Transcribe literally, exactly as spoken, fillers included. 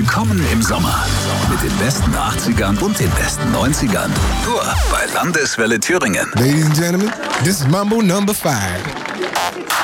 Willkommen im Sommer mit den besten achtzigern und den besten neunzigern. Nur bei Landeswelle Thüringen. Ladies and gentlemen, this is Mambo number five.